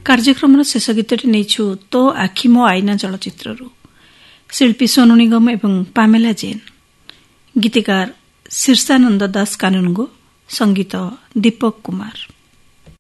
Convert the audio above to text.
କାର୍ଯ୍ୟକ୍ରମର ଶେଷ ଗୀତଟି ନେଇଛୁ ତୋ ଆଖି ମୋ ଆଇନା ଚଳଚ୍ଚିତ୍ରରୁ। ଶିଳ୍ପୀ ସୋନୁ ନିଗମ ଏବଂ ପାମେଲା ଜେନ୍, ଗୀତିକାର ଶୀର୍ଷାନନ୍ଦ ଦାସ କାନୁନଗୋ, ସଙ୍ଗୀତ ଦୀପକ କୁମାର।